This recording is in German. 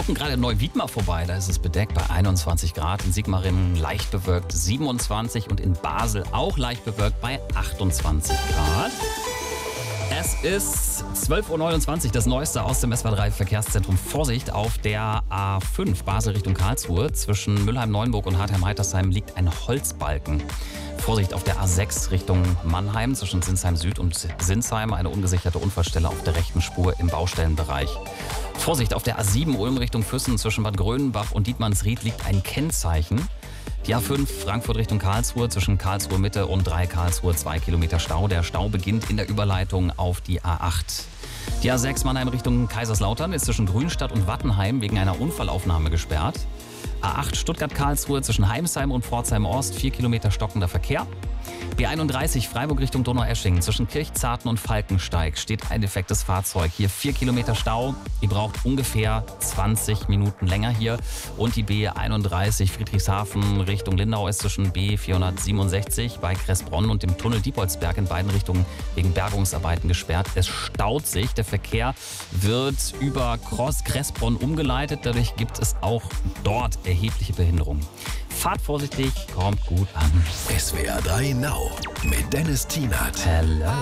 gucken gerade in Neuwiedmer vorbei, da ist es bedeckt bei 21 Grad. In Sigmaringen leicht bewölkt 27 und in Basel auch leicht bewölkt bei 28 Grad. Es ist 12.29 Uhr, das Neueste aus dem SWR3 Verkehrszentrum. Vorsicht, auf der A5 Basel Richtung Karlsruhe zwischen Mülheim-Neuenburg und Hartheim-Heitersheim liegt ein Holzbalken. Vorsicht auf der A6 Richtung Mannheim zwischen Sinsheim Süd und Sinsheim, eine ungesicherte Unfallstelle auf der rechten Spur im Baustellenbereich. Vorsicht auf der A7 Ulm Richtung Füssen zwischen Bad Grönenbach und Dietmannsried liegt ein Kennzeichen. Die A5 Frankfurt Richtung Karlsruhe zwischen Karlsruhe Mitte und 3 Karlsruhe 2 Kilometer Stau. Der Stau beginnt in der Überleitung auf die A8. Die A6 Mannheim Richtung Kaiserslautern ist zwischen Grünstadt und Wattenheim wegen einer Unfallaufnahme gesperrt. A8 Stuttgart-Karlsruhe zwischen Heimsheim und Pforzheim-Ost 4 Kilometer stockender Verkehr. B31 Freiburg Richtung Donaueschingen zwischen Kirchzarten und Falkensteig steht ein defektes Fahrzeug. Hier 4 Kilometer Stau. Ihr braucht ungefähr 20 Minuten länger hier. Und die B31 Friedrichshafen Richtung Lindau ist zwischen B467 bei Kressbronn und dem Tunnel Diepoldsberg in beiden Richtungen wegen Bergungsarbeiten gesperrt. Es staut sich. Der Verkehr wird über Kressbronn umgeleitet. Dadurch gibt es auch dort erhebliche Behinderungen. Fahrt vorsichtig, kommt gut an. SWR3 Now mit Dennis Tienert. Hello.